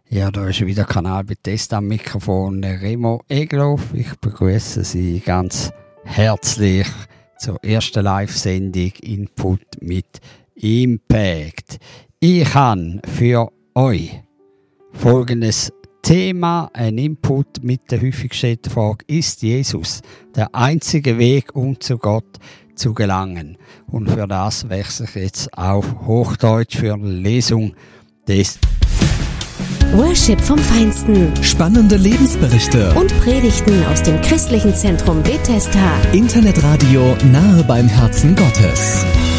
Ja, da ist wieder Kanal Bethesda am Mikrofon, Remo Egloff. Ich begrüße Sie ganz herzlich zur ersten Live-Sendung Input mit Impact. Ich habe für euch folgendes Thema, ein Input mit der häufig gestellten Frage: Ist Jesus der einzige Weg, um zu Gott zu gelangen? Und für das wechsle ich jetzt auf Hochdeutsch für eine Lesung des Worship vom Feinsten. Spannende Lebensberichte und Predigten aus dem christlichen Zentrum Bethesda. Internetradio nahe beim Herzen Gottes.